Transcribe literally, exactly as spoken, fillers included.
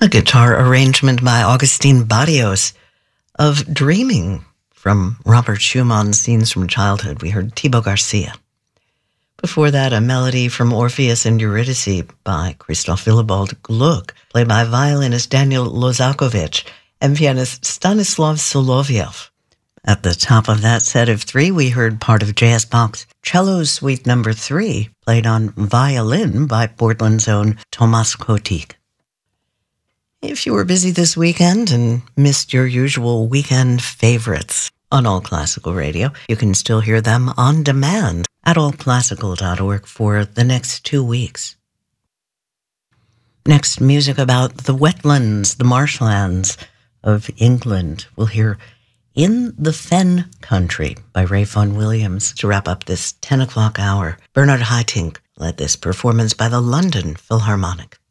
A guitar arrangement by Augustin Barrios of Dreaming from Robert Schumann's Scenes from Childhood. We heard Thibaut Garcia. Before that, a melody from Orpheus and Eurydice by Christoph Willibald Gluck, played by violinist Daniel Lozakovich and pianist Stanislav Soloviev. At the top of that set of three, we heard part of J S Bach's Cello Suite Number Three, played on violin by Portland's own Tomas Kotik. If you were busy this weekend and missed your usual weekend favorites on All Classical Radio, you can still hear them on demand at all classical dot org for the next two weeks. Next, music about the wetlands, the marshlands of England. We'll hear In the Fen Country by Ray Vaughan Williams to wrap up this ten o'clock hour. Bernard Haitink led this performance by the London Philharmonic.